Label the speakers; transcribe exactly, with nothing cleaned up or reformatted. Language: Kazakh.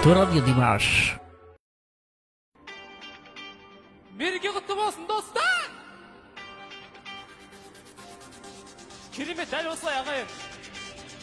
Speaker 1: Радио Димаш.
Speaker 2: Мереке құтты болсын, достар! Керемет, дәл осылай ағайын.